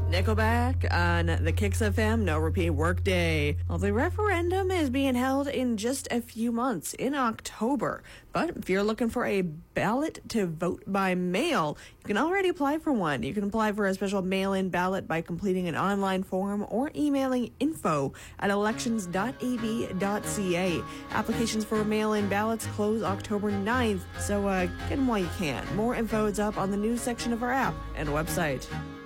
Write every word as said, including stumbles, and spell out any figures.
Nickelback on the Kicks F M No Repeat Workday. Well, the referendum is being held in just a few months in October. But if you're looking for a ballot to vote by mail, you can already apply for one. You can apply for a special mail-in ballot by completing an online form or emailing info at elections dot a b dot c a. Applications for mail-in ballots close October ninth, so uh, get them while you can. More info is up on the news section of our app and website.